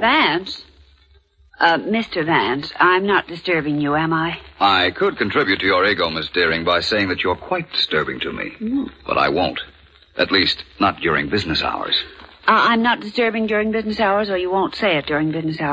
Vance? Mr. Vance, I'm not disturbing you, am I? I could contribute to your ego, Miss Deering, by saying that you're quite disturbing to me. But I won't. At least, not during business hours. I'm not disturbing during business hours, or you won't say it during business hours.